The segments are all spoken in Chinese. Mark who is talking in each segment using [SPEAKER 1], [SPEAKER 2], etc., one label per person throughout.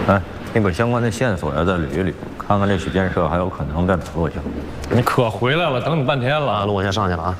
[SPEAKER 1] 哎，你把相关的线索要再捋一捋，看看这许建设还有可能在哪落脚。
[SPEAKER 2] 你可回来了，等你半天了。
[SPEAKER 3] 路，我先上去了啊。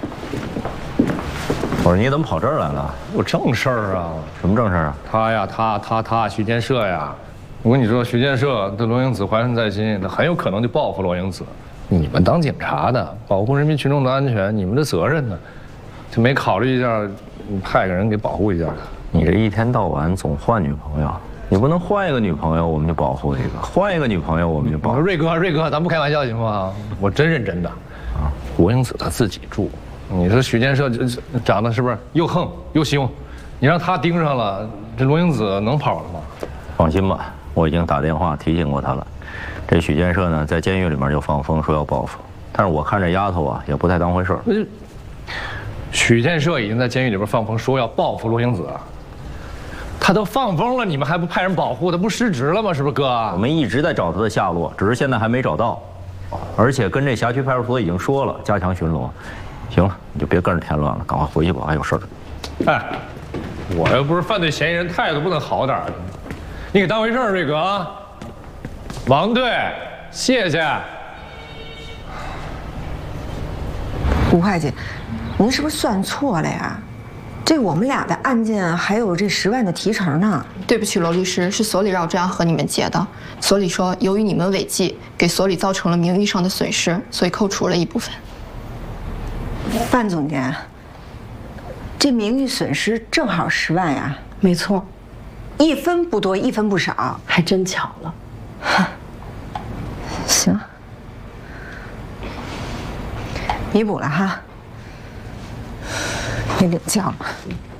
[SPEAKER 1] 我说你怎么跑这儿来了？
[SPEAKER 2] 有正事儿啊！
[SPEAKER 1] 什么正事啊？
[SPEAKER 2] 他呀，他，许建设呀，我跟你说，许建设对罗英子怀恨在心，他很有可能就报复罗英子。你们当警察的，保护人民群众的安全，你们的责任呢，就没考虑一下，派个人给保护一下？
[SPEAKER 1] 你这一天到晚总换女朋友，你不能换一个女朋友我们就保护一个，换一个女朋友我们就保护。
[SPEAKER 2] 瑞哥，咱不开玩笑行吗？我真认真的。啊，罗英子她自己住。你说许建设长得是不是又横又凶？你让他盯上了，这罗英子能跑了吗？
[SPEAKER 1] 放心吧，我已经打电话提醒过他了。这许建设呢，在监狱里面就放风说要报复，但是我看这丫头啊，也不太当回事儿。
[SPEAKER 2] 许建设已经在监狱里边放风说要报复罗英子，他都放风了，你们还不派人保护他，不失职了吗？是不是哥？
[SPEAKER 1] 我们一直在找他的下落，只是现在还没找到，而且跟这辖区派出所已经说了，加强巡逻。行了，你就别跟着添乱了，赶快回去吧，还有事儿。
[SPEAKER 2] 哎，我又不是犯罪嫌疑人，态度不能好点儿的，你给当回事儿，瑞哥啊！王队，谢谢。
[SPEAKER 4] 吴会计，您是不是算错了呀？这我们俩的案件还有这10万的提成呢。
[SPEAKER 5] 对不起，罗律师，是所里让我这样和你们结的。所里说，由于你们违纪，给所里造成了名誉上的损失，所以扣除了一部分。
[SPEAKER 4] 范总监，这名誉损失正好10万呀。
[SPEAKER 6] 没错，
[SPEAKER 4] 一分不多，一分不少，
[SPEAKER 6] 还真巧了。
[SPEAKER 4] 行，弥补了哈。你领教了。